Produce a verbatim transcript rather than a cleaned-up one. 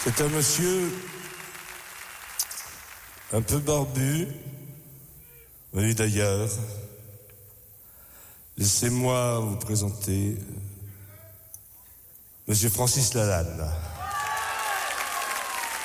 C'est un monsieur un peu barbu, venu d'ailleurs. Laissez-moi vous présenter Monsieur Francis Lalanne.